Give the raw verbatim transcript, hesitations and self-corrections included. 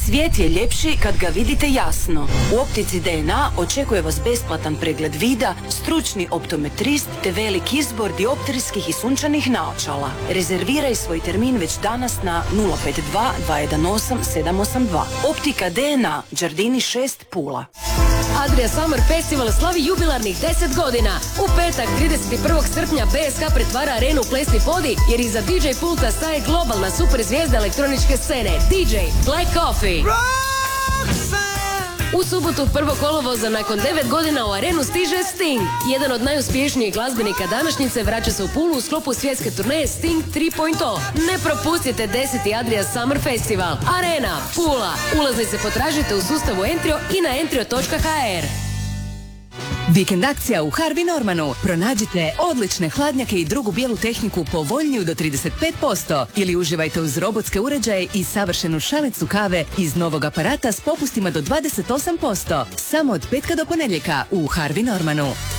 Svijet je ljepši kad ga vidite jasno. U Optici D N A očekuje vas besplatan pregled vida, stručni optometrist te velik izbor dioptrijskih i sunčanih naočala. Rezerviraj svoj termin već danas na nula pet dva dva jedan osam sedam osam dva. Optika D N A, Đardini šest, Pula. Adria Summer Festival slavi jubilarnih deset godina. U petak trideset prvog srpnja B S K pretvara arenu u plesni podi jer iza D J pulta staje globalna super zvijezda elektroničke scene D J Black Coffee. U subotu prvog kolovoza nakon devet godina u arenu stiže Sting. Jedan od najuspješnijih glazbenika današnjice vraća se u Pulu u sklopu svjetske turneje Sting tri točka nula. Ne propustite deseti Adria Summer Festival. Arena, Pula. Ulaznice potražite u sustavu Entrio i na entrio točka ha er. Vikend akcija u Harvey Normanu. Pronađite odlične hladnjake i drugu bijelu tehniku povoljniju do trideset pet posto ili uživajte uz robotske uređaje i savršenu šalicu kave iz novog aparata s popustima do dvadeset osam posto. Samo od petka do ponedjeljka u Harvey Normanu.